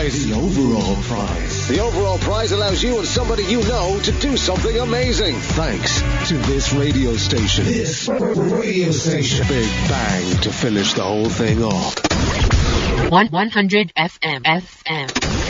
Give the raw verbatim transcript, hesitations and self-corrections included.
prize. The overall prize. The overall prize allows you and somebody you know to do something amazing. Thanks to this radio station. This radio station. Big bang to finish the whole thing off. one hundred F M. F M.